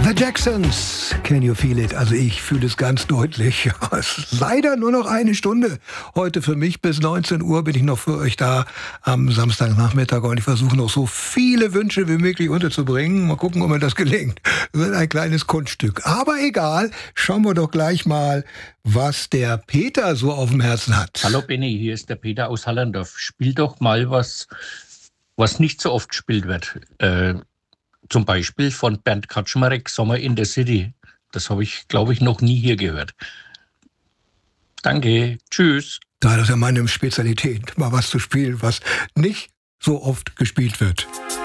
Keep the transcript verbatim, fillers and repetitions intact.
The Jacksons, Can You Feel It? Also ich fühle es ganz deutlich. Es ist leider nur noch eine Stunde. Heute für mich bis neunzehn Uhr bin ich noch für euch da am Samstagnachmittag und ich versuche noch so viele Wünsche wie möglich unterzubringen. Mal gucken, ob mir das gelingt. Das wird ein kleines Kunststück. Aber egal, schauen wir doch gleich mal, was der Peter so auf dem Herzen hat. Hallo Benny, hier ist der Peter aus Hallerndorf. Spiel doch mal was, was nicht so oft gespielt wird. Äh, Zum Beispiel von Bernd Kaczmarek, Sommer in the City. Das habe ich, glaube ich, noch nie hier gehört. Danke, tschüss. Da das ja meine Spezialität, mal was zu spielen, was nicht so oft gespielt wird.